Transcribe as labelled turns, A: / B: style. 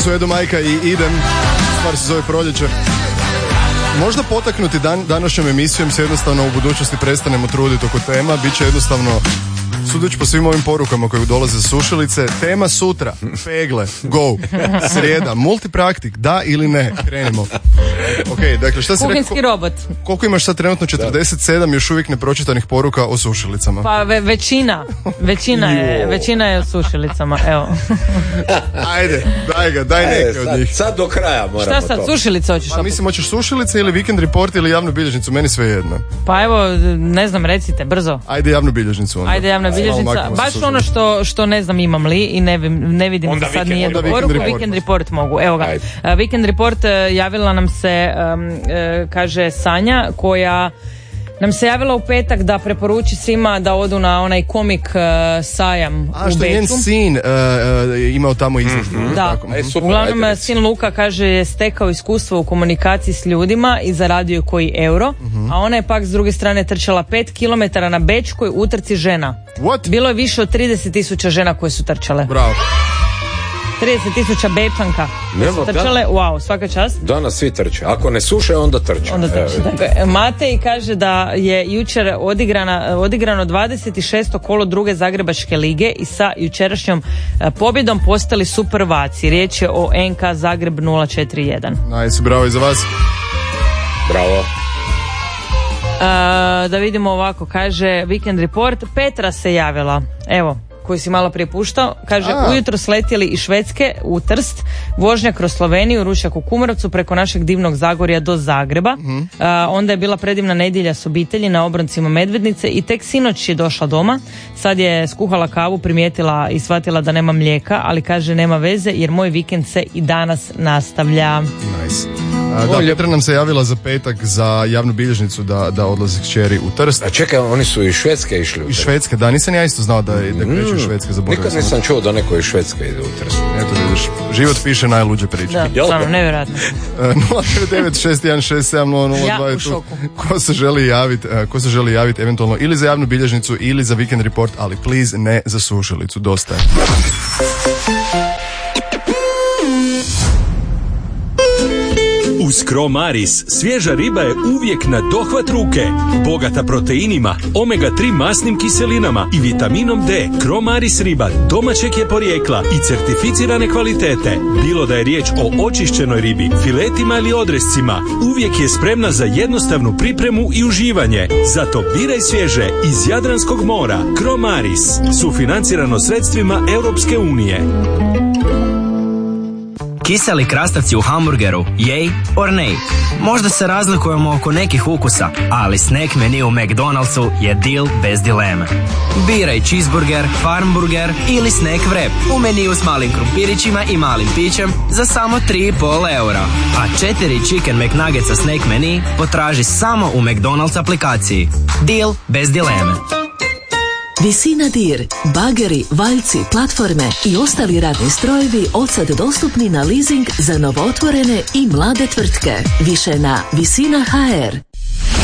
A: su Edo Majka i Idem, stvar se zove Proljeće. Možda potaknuti današnjom emisijom se jednostavno u budućnosti prestanemo truditi oko tema, bit će jednostavno, sudeći po svim ovim porukama koje dolaze sa slušalice, tema sutra, pegle, go, srijeda, multipraktik, da ili ne, krenimo. Ok, dakle, šta si
B: kuhinski robot.
A: Koliko imaš sad trenutno? 47 još uvijek nepročitanih poruka o sušilicama.
B: Pa većina je o sušilicama, evo.
A: Ajde, daj neke od njih.
C: Sad do kraja moramo.
B: Šta sad, sušilice hoćeš?
A: Pa mislim, hoćeš sušilice ili Weekend Report ili javnu bilježnicu, meni sve jedno.
B: Pa evo, ne znam, recite, brzo.
A: Ajde javnu bilježnicu onda.
B: Ajde javna bilježnica, baš ono što ne znam imam li i ne vidim onda sad nijednu poruku. Weekend Report mogu, evo ga. Weekend Report javila nam se, kaže Sanja, koja nam se javila u petak da preporuči svima da odu na onaj komik sajam u Beču. A što je njen sin imao tamo izložbu. Da, uglavnom sin Luka, kaže, je stekao iskustvo u komunikaciji s ljudima i zaradio koji euro, a ona je pak s druge strane trčala 5 km na bečkoj utrci žena.
A: What?
B: Bilo je više od 30,000 žena koje su trčale.
A: Bravo.
B: 30,000 bečanka su trčale, wow, svaka čast.
C: Danas svi trče, ako ne suše onda trče.
B: Dakle, Matej kaže da je jučer odigrano 26. kolo druge Zagrebačke lige i sa jučerašnjom pobjedom postali su prvaci. Riječ je o NK Zagreb 041.
A: Nice, bravo i za vas.
C: Bravo.
B: Da vidimo ovako, kaže Weekend Report, Petra se javila, evo, koju si malo prije puštao, kaže ujutro sletjeli iz Švedske u Trst, vožnja kroz Sloveniju, ručak u Kumrovcu preko našeg divnog Zagorja do Zagreba, onda je bila predivna nedjelja s obitelji na obroncima Medvednice i tek sinoć je došla doma, sad je skuhala kavu, primijetila i shvatila da nema mlijeka, ali kaže nema veze jer moj vikend se i danas nastavlja.
A: Nice. Da, Petra nam se javila za petak za javnu bilježnicu da odlazi kćeri u Trst.
C: A čekaj, oni su iz Švedske išli u Trst.
A: Iz Švedske, da, nisam ja isto znao da kreću iz Švedske.
C: Nikad nisam čuo da neko iz Švedske ide u Trst.
A: Eto vidiš, život piše najluđe priče.
B: Da, stvarno, nevjerojatno.
A: 099616700
B: ja u šoku.
A: Ko se želi javiti eventualno ili za javnu bilježnicu ili za Weekend Report, ali please ne za sušilicu, dosta je.
D: Uz Cromaris svježa riba je uvijek na dohvat ruke. Bogata proteinima, omega-3 masnim kiselinama i vitaminom D. Cromaris riba domaćeg je porijekla i certificirane kvalitete. Bilo da je riječ o očišćenoj ribi, filetima ili odrescima, uvijek je spremna za jednostavnu pripremu i uživanje. Zato biraj svježe iz Jadranskog mora. Cromaris, sufinancirano sredstvima Europske unije.
E: Kiseli krastavci u hamburgeru, yay or nay? Možda se razlikujemo oko nekih ukusa, ali snack menu u McDonald'su je deal bez dileme. Biraj cheeseburger, farmburger ili snack wrap u meniju s malim krumpirićima i malim pićem za samo 3,5 eura. A 4 chicken McNuggetsa snack menu potraži samo u McDonald's aplikaciji. Deal bez dileme.
F: Visina Dir, bageri, valjci, platforme i ostali radni strojevi odsad dostupni na leasing za novootvorene i mlade tvrtke. Više na Visina HR.